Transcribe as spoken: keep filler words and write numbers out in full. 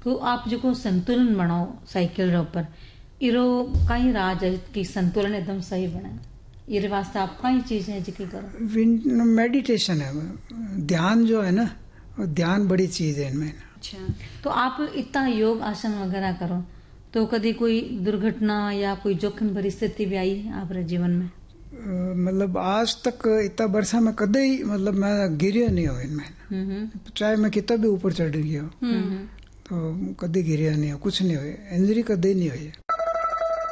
तो आप जो संतुलन बनाओ साइकिल रे ऊपर इरो कई राज है कि संतुलन एकदम सही बने इरे वास्ते आप कई चीज है जिक्र करो। मेडिटेशन है, ध्यान जो है ना, ध्यान बड़ी चीज है इनमें। अच्छा, तो आप इतना योग आसन वगैरह करो तो कभी कोई दुर्घटना या कोई जोखिम भरी स्थिति भी आई आप जीवन में? मतलब आज तक इतना वर्षा में कदे ही मतलब मैं गिरिया नहीं हो इनमें, चाहे मैं कितना भी ऊपर चढ़ गया तो कदे गिरिया नहीं हो, कुछ नहीं हो, इंजरी कदे नहीं हुई।